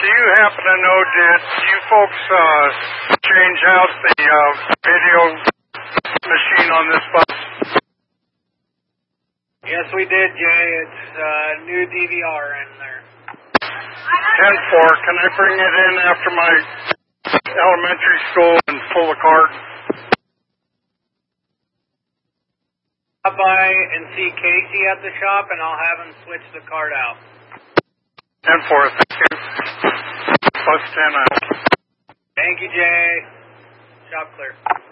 do you happen to know, did you folks change out the video machine on this bus? Yes, we did, Jay. It's new DVR in there. 10-4. Can I bring it in after my elementary school and pull the card? Stop by and see Casey at the shop, and I'll have him switch the card out. 10-4. Thank you. Bus 10 out. Thank you, Jay. Shop clear.